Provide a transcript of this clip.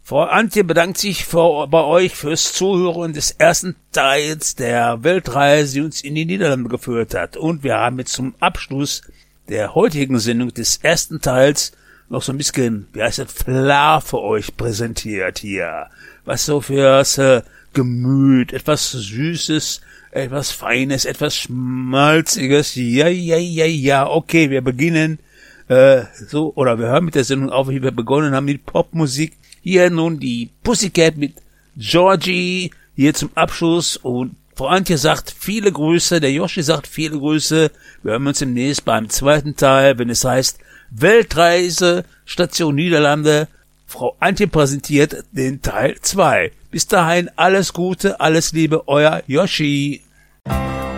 Frau Antje bedankt sich bei euch fürs Zuhören des ersten Teils der Weltreise, die uns in die Niederlande geführt hat. Und wir haben jetzt zum Abschluss der heutigen Sendung des ersten Teils noch so ein bisschen, Flair für euch präsentiert hier. Was so fürs Gemüt, etwas Süßes, etwas Feines, etwas Schmalziges. Ja, okay, wir beginnen wir hören mit der Sendung auf, wie wir begonnen haben mit Popmusik. Hier nun die Pussycat mit Georgie, hier zum Abschluss. Und Frau Antje sagt viele Grüße, der Joshi sagt viele Grüße. Wir hören uns demnächst beim zweiten Teil, wenn es heißt Weltreise, Station Niederlande. Frau Antje präsentiert den Teil 2. Bis dahin alles Gute, alles Liebe, euer Joshi.